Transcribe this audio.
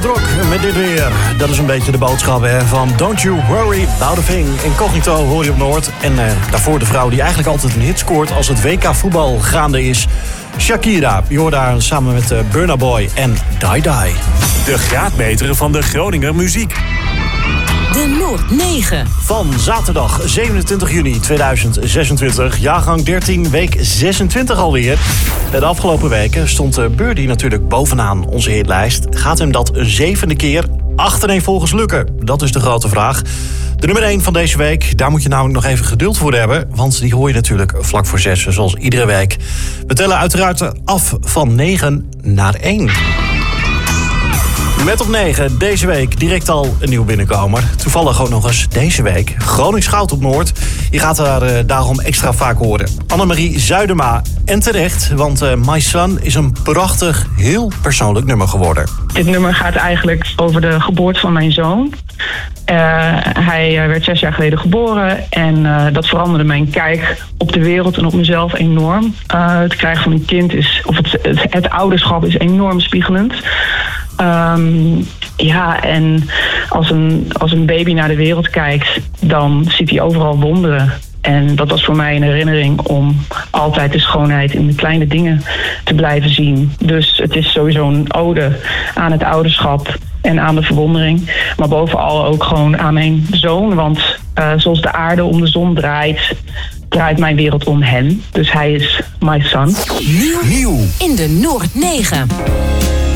Drok met dit weer. Dat is een beetje de boodschap van Don't You Worry About a Thing. Incognito hoor je op Noord. En daarvoor de vrouw die eigenlijk altijd een hit scoort als het WK voetbal gaande is. Shakira, je hoort daar samen met Burna Boy en Die Die. De graadmeter van de Groninger muziek. De Noord 9. Van zaterdag 27 juni 2026, jaargang 13, week 26 alweer. De afgelopen weken stond Birdie natuurlijk bovenaan onze hitlijst. Gaat hem dat een 7e keer achtereenvolgens lukken? Dat is de grote vraag. De nummer 1 van deze week, daar moet je namelijk nog even geduld voor hebben. Want die hoor je natuurlijk vlak voor 6, zoals iedere week. We tellen uiteraard af van 9 naar 1. Met op 9 deze week direct al een nieuw binnenkomer. Toevallig ook nog eens deze week Gronings Goud op Noord. Je gaat haar daarom extra vaak horen. Annemarie Zuidema. En terecht, want My Son is een prachtig, heel persoonlijk nummer geworden. Dit nummer gaat eigenlijk over de geboorte van mijn zoon. Hij werd 6 jaar geleden geboren en dat veranderde mijn kijk op de wereld en op mezelf enorm. Het krijgen van een kind het ouderschap is enorm spiegelend. En als een baby naar de wereld kijkt, dan ziet hij overal wonderen. En dat was voor mij een herinnering om altijd de schoonheid in de kleine dingen te blijven zien. Dus het is sowieso een ode aan het ouderschap en aan de verwondering. Maar bovenal ook gewoon aan mijn zoon. Want zoals de aarde om de zon draait mijn wereld om hem. Dus hij is my son. Nieuw in de Noord 9.